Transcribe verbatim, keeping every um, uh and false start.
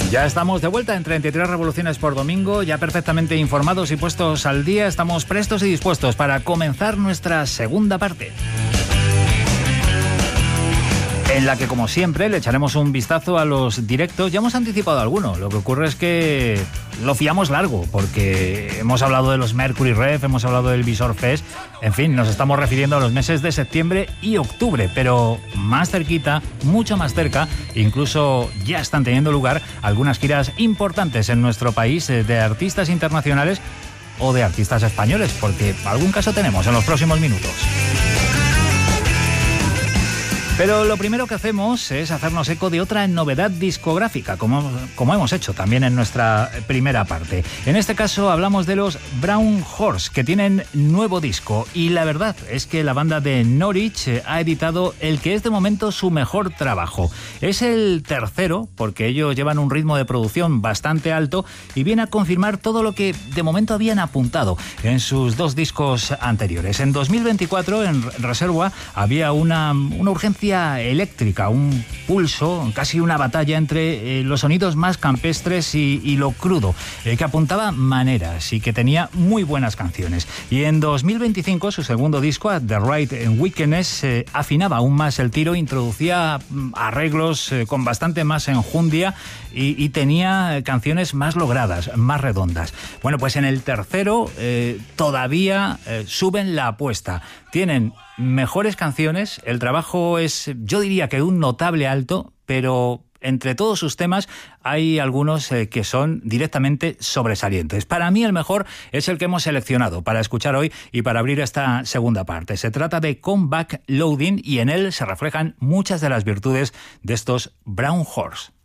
Ya estamos de vuelta en treinta y tres revoluciones por domingo, ya perfectamente informados y puestos al día. Estamos prestos y dispuestos para comenzar nuestra segunda parte, en la que, como siempre, le echaremos un vistazo a los directos. Ya hemos anticipado alguno. Lo que ocurre es que lo fiamos largo, porque hemos hablado de los Mercury Rev, hemos hablado del Visor Fest. En fin, nos estamos refiriendo a los meses de septiembre y octubre, pero más cerquita, mucho más cerca, incluso ya están teniendo lugar algunas giras importantes en nuestro país de artistas internacionales o de artistas españoles, porque algún caso tenemos en los próximos minutos. Pero lo primero que hacemos es hacernos eco de otra novedad discográfica, como, como hemos hecho también en nuestra primera parte. En este caso hablamos de los Brown Horse, que tienen nuevo disco. Y la verdad es que la banda de Norwich ha editado el que es de momento su mejor trabajo. Es el tercero, porque ellos llevan un ritmo de producción bastante alto y viene a confirmar todo lo que de momento habían apuntado en sus dos discos anteriores. En dos mil veinticuatro, en Reservoir, había una, una urgencia eléctrica, un pulso, casi una batalla entre eh, los sonidos más campestres y, y lo crudo, eh, que apuntaba maneras y que tenía muy buenas canciones. Y en dos mil veinticinco, su segundo disco, The Right Wickedness, eh, afinaba aún más el tiro, introducía arreglos eh, con bastante más enjundia y, y tenía canciones más logradas, más redondas. Bueno, pues en el tercero eh, todavía eh, suben la apuesta. Tienen mejores canciones, el trabajo es, yo diría que un notable alto, pero entre todos sus temas hay algunos eh, que son directamente sobresalientes. Para mí el mejor es el que hemos seleccionado para escuchar hoy y para abrir esta segunda parte. Se trata de Come Back Loading y en él se reflejan muchas de las virtudes de estos Brown Horse.